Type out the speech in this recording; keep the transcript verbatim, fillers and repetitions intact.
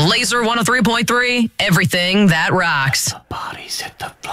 Laser one oh three point three, everything that rocks. The bodies hit the floor.